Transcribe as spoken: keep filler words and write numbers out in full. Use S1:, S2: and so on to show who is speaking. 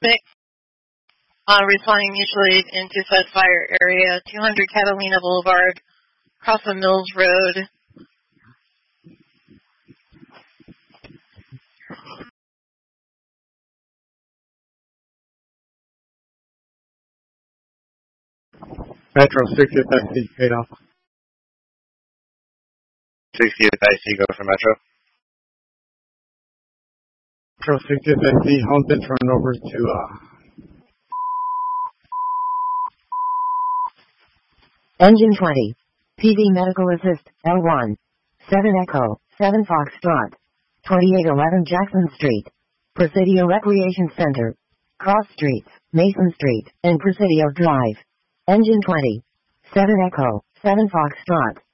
S1: Uh, responding mutual aid into flood fire area, two hundred Catalina Boulevard, across the Mills Road.
S2: Metro sixtieth I C, paid off.
S3: sixtieth I C, go for Metro.
S2: Metro sixtieth I C, home been turned over to, uh...
S4: Engine twenty. P V Medical Assist, L one. seven Echo, seven Foxtrot. twenty-eight eleven Jackson Street. Presidio Recreation Center. Cross Streets, Mason Street, and Presidio Drive. Engine twenty. seven Echo, seven Foxtrot.